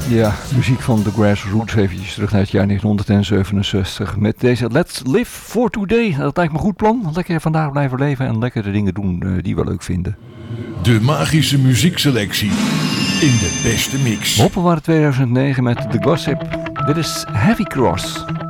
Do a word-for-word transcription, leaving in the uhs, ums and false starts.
Ja, muziek van The Grassroots, eventjes terug naar het jaar negentien zevenenzestig. Met deze Let's Live for Today. Dat lijkt me een goed plan. Lekker vandaag blijven leven en lekker de dingen doen uh, die we leuk vinden. De magische muziekselectie in de beste mix. Hoppen waren tweeduizend negen met The Gossip. Dit is Heavy Cross.